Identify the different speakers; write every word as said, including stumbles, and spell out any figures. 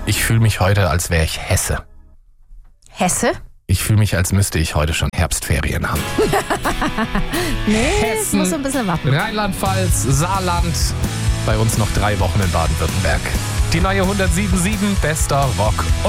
Speaker 1: Ich fühle mich heute, als wäre ich Hesse.
Speaker 2: Hesse?
Speaker 1: Ich fühle mich, als müsste ich heute schon Herbstferien haben.
Speaker 2: Nee,
Speaker 1: Hessen,
Speaker 2: es muss ein bisschen warten.
Speaker 1: Rheinland-Pfalz, Saarland. Bei uns noch drei Wochen in Baden-Württemberg. Die neue hundertsieben Komma sieben, bester Rock.